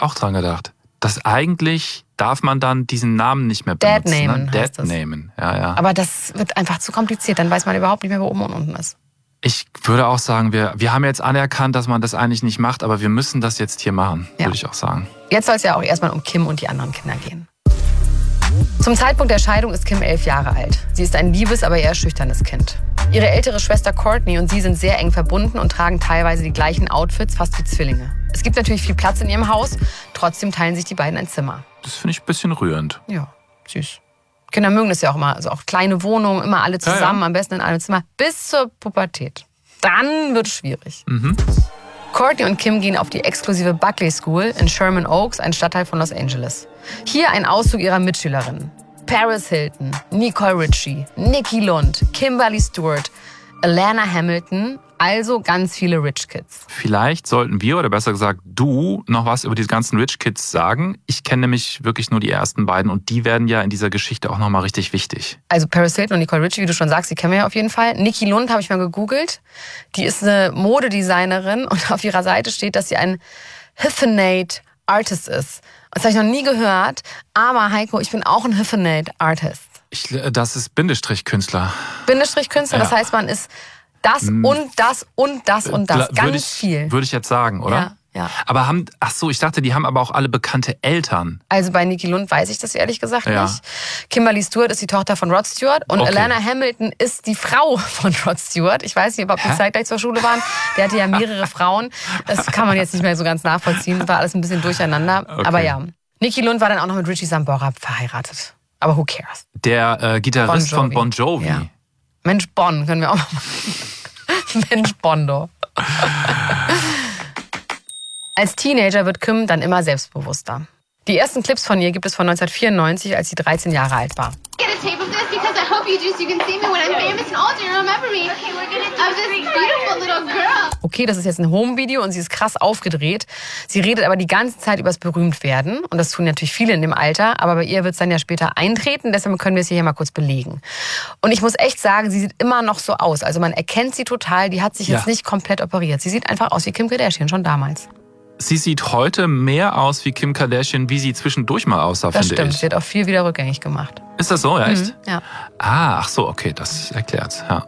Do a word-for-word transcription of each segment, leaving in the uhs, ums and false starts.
auch dran gedacht. Dass eigentlich darf man dann diesen Namen nicht mehr benutzen. Deadnamen ne? heißt das. Deadnamen, ja, ja. Aber das wird einfach zu kompliziert. Dann weiß man überhaupt nicht mehr, wo oben und unten ist. Ich würde auch sagen, wir, wir haben jetzt anerkannt, dass man das eigentlich nicht macht, aber wir müssen das jetzt hier machen, ja. würde ich auch sagen. Jetzt soll es ja auch erstmal um Kim und die anderen Kinder gehen. Zum Zeitpunkt der Scheidung ist Kim elf Jahre alt. Sie ist ein liebes, aber eher schüchternes Kind. Ihre ältere Schwester Courtney und sie sind sehr eng verbunden und tragen teilweise die gleichen Outfits, fast wie Zwillinge. Es gibt natürlich viel Platz in ihrem Haus, trotzdem teilen sich die beiden ein Zimmer. Das finde ich ein bisschen rührend. Ja, süß. Kinder mögen das ja auch mal. Also auch kleine Wohnungen, immer alle zusammen, ja, ja. am besten in einem Zimmer, bis zur Pubertät. Dann wird es schwierig. Mhm. Courtney und Kim gehen auf die exklusive Buckley School in Sherman Oaks, ein Stadtteil von Los Angeles. Hier ein Auszug ihrer Mitschülerinnen. Paris Hilton, Nicole Richie, Nikki Lund, Kimberly Stewart, Alana Hamilton, also ganz viele Rich Kids. Vielleicht sollten wir, oder besser gesagt du, noch was über diese ganzen Rich Kids sagen. Ich kenne nämlich wirklich nur die ersten beiden und die werden ja in dieser Geschichte auch nochmal richtig wichtig. Also Paris Hilton und Nicole Richie, wie du schon sagst, die kennen wir ja auf jeden Fall. Nikki Lund habe ich mal gegoogelt. Die ist eine Modedesignerin und auf ihrer Seite steht, dass sie ein Hyphenate Artist ist. Das habe ich noch nie gehört, aber Heiko, ich bin auch ein Hyphenate Artist. Ich, das ist Bindestrich-Künstler. Bindestrich-Künstler, ja. Das heißt, man ist das und das und das und das. Würde Ganz ich, viel. Würde ich jetzt sagen, oder? Ja, ja. Aber haben, ach so, ich dachte, die haben aber auch alle bekannte Eltern. Also bei Nikki Lund weiß ich das ehrlich gesagt ja. nicht. Kimberly Stewart ist die Tochter von Rod Stewart und okay. Alana Hamilton ist die Frau von Rod Stewart. Ich weiß nicht, ob die zeitgleich zur Schule waren. Der hatte ja mehrere Frauen. Das kann man jetzt nicht mehr so ganz nachvollziehen. War alles ein bisschen durcheinander. Okay. Aber ja. Nikki Lund war dann auch noch mit Richie Sambora verheiratet. Aber who cares? Der äh, Gitarrist bon von Bon Jovi. Ja. Mensch, Bon, können wir auch mal machen. Mensch, Bondo. Als Teenager wird Kim dann immer selbstbewusster. Die ersten Clips von ihr gibt es von neunzehnhundertvierundneunzig, als sie dreizehn Jahre alt war. Okay, das ist jetzt ein Home-Video und sie ist krass aufgedreht. Sie redet aber die ganze Zeit über das Berühmtwerden. Und das tun natürlich viele in dem Alter. Aber bei ihr wird es dann ja später eintreten. Deshalb können wir es hier mal kurz belegen. Und ich muss echt sagen, sie sieht immer noch so aus. Also man erkennt sie total. Die hat sich jetzt ja. nicht komplett operiert. Sie sieht einfach aus wie Kim Kardashian, schon damals. Sie sieht heute mehr aus wie Kim Kardashian, wie sie zwischendurch mal aussah, das finde stimmt. ich. Sie hat auch viel wieder rückgängig gemacht. Ist das so, ja, echt? Mhm, ja. Ah, ach so, okay, das erklärt's, ja.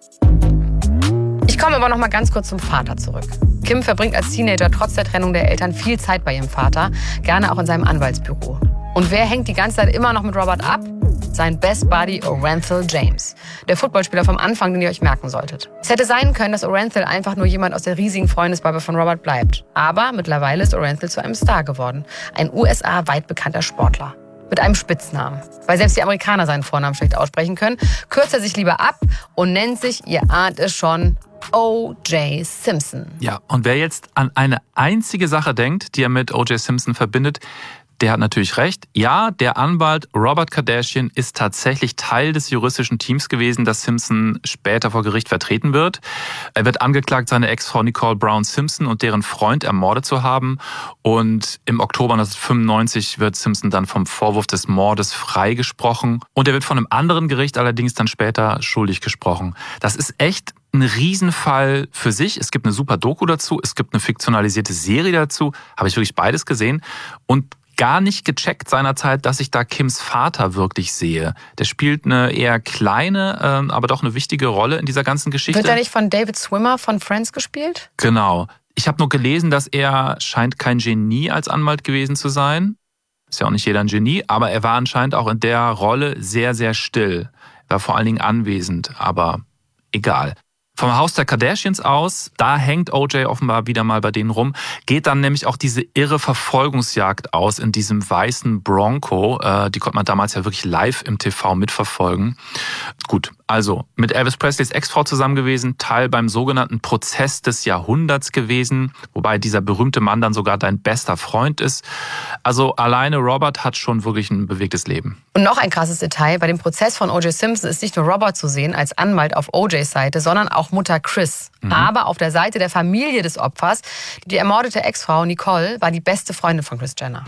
Ich komme aber noch mal ganz kurz zum Vater zurück. Kim verbringt als Teenager trotz der Trennung der Eltern viel Zeit bei ihrem Vater, gerne auch in seinem Anwaltsbüro. Und wer hängt die ganze Zeit immer noch mit Robert ab? Sein Best Buddy Orenthal James, der Footballspieler vom Anfang, den ihr euch merken solltet. Es hätte sein können, dass Orenthal einfach nur jemand aus der riesigen Freundesbubble von Robert bleibt. Aber mittlerweile ist Orenthal zu einem Star geworden. Ein U S A-weit bekannter Sportler. Mit einem Spitznamen. Weil selbst die Amerikaner seinen Vornamen schlecht aussprechen können, kürzt er sich lieber ab und nennt sich, ihr ahnt es schon, O J Simpson. Ja, und wer jetzt an eine einzige Sache denkt, die er mit O J Simpson verbindet, der hat natürlich recht. Ja, der Anwalt Robert Kardashian ist tatsächlich Teil des juristischen Teams gewesen, das Simpson später vor Gericht vertreten wird. Er wird angeklagt, seine Ex-Frau Nicole Brown Simpson und deren Freund ermordet zu haben. Und im Oktober neunzehnhundertfünfundneunzig wird Simpson dann vom Vorwurf des Mordes freigesprochen. Und er wird von einem anderen Gericht allerdings dann später schuldig gesprochen. Das ist echt ein Riesenfall für sich. Es gibt eine super Doku dazu, es gibt eine fiktionalisierte Serie dazu. Habe ich wirklich beides gesehen. Und gar nicht gecheckt seinerzeit, dass ich da Kims Vater wirklich sehe. Der spielt eine eher kleine, aber doch eine wichtige Rolle in dieser ganzen Geschichte. Wird er nicht von David Swimmer von Friends gespielt? Genau. Ich habe nur gelesen, dass er scheint kein Genie als Anwalt gewesen zu sein. Ist ja auch nicht jeder ein Genie, aber er war anscheinend auch in der Rolle sehr, sehr still. War vor allen Dingen anwesend, aber egal. Vom Haus der Kardashians aus, da hängt O J offenbar wieder mal bei denen rum, geht dann nämlich auch diese irre Verfolgungsjagd aus in diesem weißen Bronco. Die konnte man damals ja wirklich live im T V mitverfolgen. Gut, also mit Elvis Presleys Ex-Frau zusammen gewesen, Teil beim sogenannten Prozess des Jahrhunderts gewesen, wobei dieser berühmte Mann dann sogar dein bester Freund ist. Also alleine Robert hat schon wirklich ein bewegtes Leben. Und noch ein krasses Detail, bei dem Prozess von O J Simpson ist nicht nur Robert zu sehen als Anwalt auf O Js Seite, sondern auch Mutter Chris. Mhm. Aber auf der Seite der Familie des Opfers, die ermordete Ex-Frau Nicole, war die beste Freundin von Kris Jenner.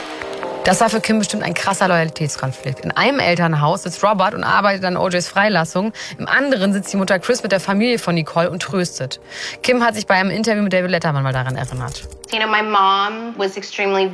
Das war für Kim bestimmt ein krasser Loyalitätskonflikt. In einem Elternhaus sitzt Robert und arbeitet an O Js Freilassung. Im anderen sitzt die Mutter Chris mit der Familie von Nicole und tröstet. Kim hat sich bei einem Interview mit David Letterman mal daran erinnert. You know, my mom was extremely